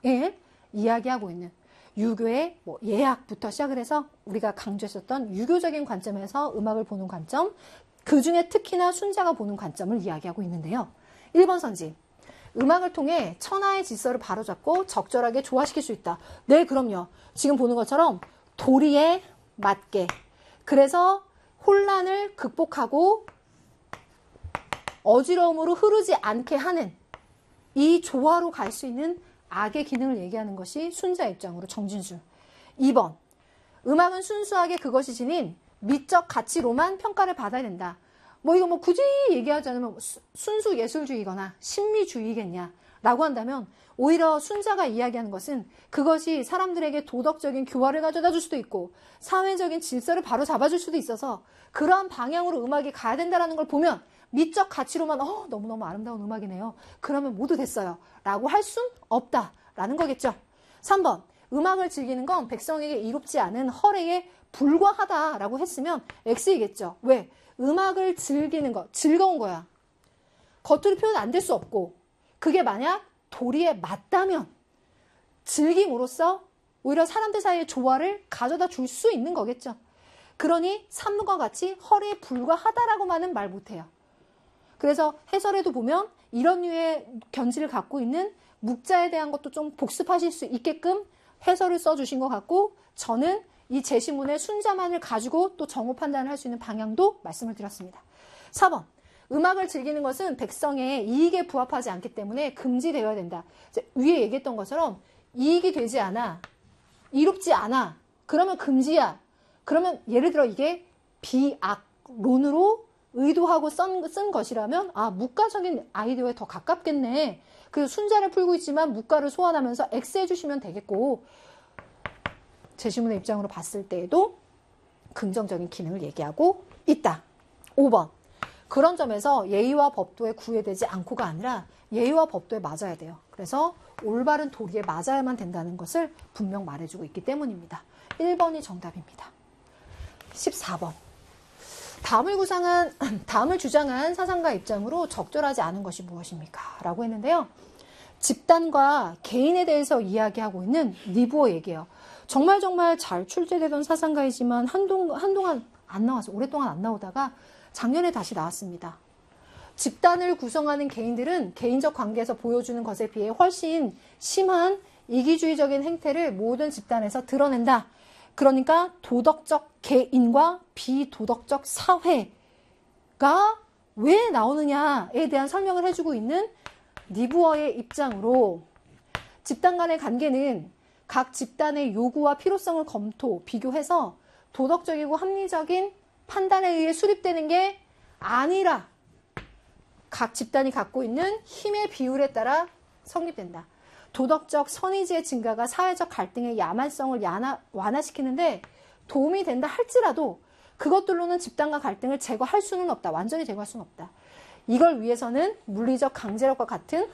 이야기하고 있는 유교의 뭐 예학부터 시작을 해서 우리가 강조했었던 유교적인 관점에서 음악을 보는 관점, 그 중에 특히나 순자가 보는 관점을 이야기하고 있는데요. 1번 선지. 음악을 통해 천하의 질서를 바로잡고 적절하게 조화시킬 수 있다. 네, 그럼요. 지금 보는 것처럼 도리에 맞게. 그래서 혼란을 극복하고 어지러움으로 흐르지 않게 하는 이 조화로 갈 수 있는 악의 기능을 얘기하는 것이 순자 입장으로 정진술. 2번. 음악은 순수하게 그것이 지닌 미적 가치로만 평가를 받아야 된다. 뭐 이거 뭐 굳이 얘기하지 않으면 순수 예술주의거나 신미주의겠냐 라고 한다면 오히려 순자가 이야기하는 것은 그것이 사람들에게 도덕적인 교화를 가져다 줄 수도 있고 사회적인 질서를 바로 잡아줄 수도 있어서 그러한 방향으로 음악이 가야 된다는 걸 보면 미적 가치로만 너무너무 아름다운 음악이네요. 그러면 모두 됐어요. 라고 할 순 없다라는 거겠죠. 3번. 음악을 즐기는 건 백성에게 이롭지 않은 허례에 불과하다라고 했으면 X이겠죠. 왜? 음악을 즐기는 것, 즐거운 거야. 겉으로 표현 안 될 수 없고 그게 만약 도리에 맞다면 즐김으로써 오히려 사람들 사이의 조화를 가져다 줄 수 있는 거겠죠. 그러니 3번과 같이 허례에 불과하다라고만은 말 못해요. 그래서 해설에도 보면 이런 류의 견지를 갖고 있는 묵자에 대한 것도 좀 복습하실 수 있게끔 해설을 써주신 것 같고 저는 이 제시문의 순자만을 가지고 또 정오 판단을 할 수 있는 방향도 말씀을 드렸습니다. 4번. 음악을 즐기는 것은 백성의 이익에 부합하지 않기 때문에 금지되어야 된다. 위에 얘기했던 것처럼 이익이 되지 않아, 이롭지 않아, 그러면 금지야. 그러면 예를 들어 이게 비악론으로 의도하고 쓴 것이라면 묵가적인 아이디어에 더 가깝겠네. 그 순자를 풀고 있지만 묵가를 소환하면서 X해 주시면 되겠고 제시문의 입장으로 봤을 때에도 긍정적인 기능을 얘기하고 있다. 5번. 그런 점에서 예의와 법도에 구애되지 않고가 아니라 예의와 법도에 맞아야 돼요. 그래서 올바른 도리에 맞아야만 된다는 것을 분명 말해주고 있기 때문입니다. 1번이 정답입니다. 14번. 다음을 주장한 사상가 입장으로 적절하지 않은 것이 무엇입니까? 라고 했는데요. 집단과 개인에 대해서 이야기하고 있는 니부어 얘기예요. 정말 잘 출제되던 사상가이지만 한동안 안 나와서 오랫동안 안 나오다가 작년에 다시 나왔습니다. 집단을 구성하는 개인들은 개인적 관계에서 보여주는 것에 비해 훨씬 심한 이기주의적인 행태를 모든 집단에서 드러낸다. 그러니까 도덕적 개인과 비도덕적 사회가 왜 나오느냐에 대한 설명을 해주고 있는 니부어의 입장으로 집단 간의 관계는 각 집단의 요구와 필요성을 비교해서 도덕적이고 합리적인 판단에 의해 수립되는 게 아니라 각 집단이 갖고 있는 힘의 비율에 따라 성립된다. 도덕적 선의지의 증가가 사회적 갈등의 야만성을 완화시키는데 도움이 된다 할지라도 그것들로는 집단과 갈등을 제거할 수는 없다. 완전히 제거할 수는 없다. 이걸 위해서는 물리적 강제력과 같은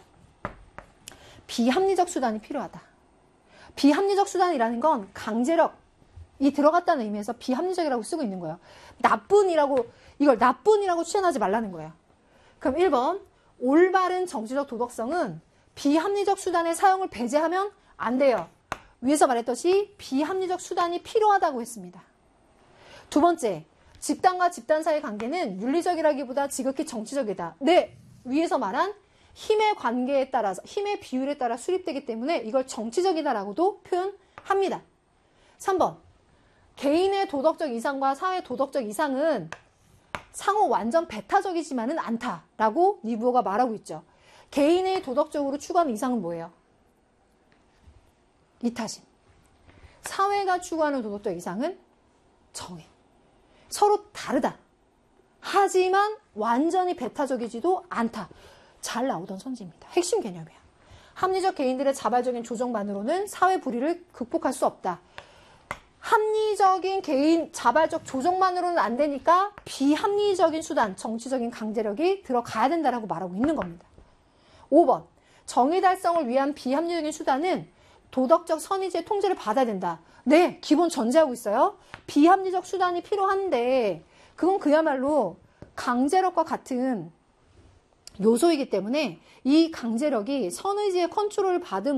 비합리적 수단이 필요하다. 비합리적 수단이라는 건 강제력이 들어갔다는 의미에서 비합리적이라고 쓰고 있는 거예요. 이걸 나쁜이라고 추천하지 말라는 거예요. 그럼 1번, 올바른 정치적 도덕성은 비합리적 수단의 사용을 배제하면 안 돼요. 위에서 말했듯이 비합리적 수단이 필요하다고 했습니다. 두 번째, 집단과 집단 사이의 관계는 윤리적이라기보다 지극히 정치적이다. 네, 위에서 말한 힘의 관계에 따라서, 힘의 비율에 따라 수립되기 때문에 이걸 정치적이다라고도 표현합니다. 3번, 개인의 도덕적 이상과 사회 도덕적 이상은 상호 완전 배타적이지만은 않다라고 니부어가 말하고 있죠. 개인의 도덕적으로 추구하는 이상은 뭐예요? 이타심. 사회가 추구하는 도덕적 이상은 정의. 서로 다르다. 하지만 완전히 배타적이지도 않다. 잘 나오던 선지입니다. 핵심 개념이야. 합리적 개인들의 자발적인 조정만으로는 사회 불의를 극복할 수 없다. 합리적인 개인 자발적 조정만으로는 안 되니까 비합리적인 수단, 정치적인 강제력이 들어가야 된다라고 말하고 있는 겁니다. 5번, 정의 달성을 위한 비합리적인 수단은 도덕적 선의지의 통제를 받아야 된다. 네, 기본 전제하고 있어요. 비합리적 수단이 필요한데 그건 그야말로 강제력과 같은 요소이기 때문에 이 강제력이 선의지의 컨트롤을 받은